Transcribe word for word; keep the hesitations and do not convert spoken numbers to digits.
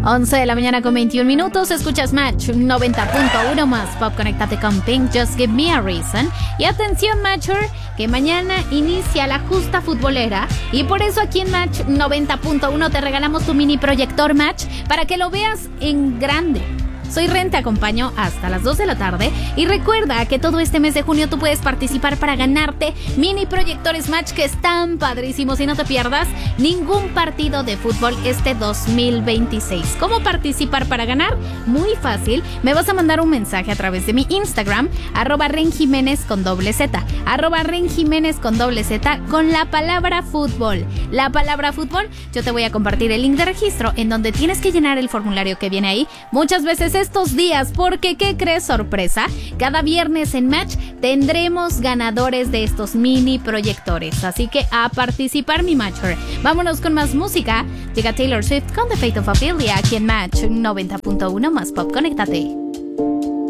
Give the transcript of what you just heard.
once de la mañana con veintiún minutos. Escuchas Match noventa punto uno más Pop. Conéctate con Pink, Just Give Me a Reason. Y atención, Matcher, que mañana inicia la justa futbolera. Y por eso aquí en Match noventa punto uno te regalamos tu mini proyector Match para que lo veas en grande. Soy Ren, te acompaño hasta las dos de la tarde. Y recuerda que todo este mes de junio tú puedes participar para ganarte mini proyectores Match que están padrísimos. Y no te pierdas ningún partido de fútbol este dos mil veintiséis. ¿Cómo participar para ganar? Muy fácil. Me vas a mandar un mensaje a través de mi Instagram, arroba Ren Jiménez con doble Z, arroba Ren Jiménez con doble Z, con la palabra fútbol. La palabra fútbol, yo te voy a compartir el link de registro en donde tienes que llenar el formulario que viene ahí. Muchas veces estos días, porque ¿qué crees? Sorpresa, cada viernes en Match tendremos ganadores de estos mini proyectores, así que a participar, mi Matcher. Vámonos con más música. Llega Taylor Swift con The Fate of Ophelia aquí en Match noventa punto uno más Pop. Conéctate.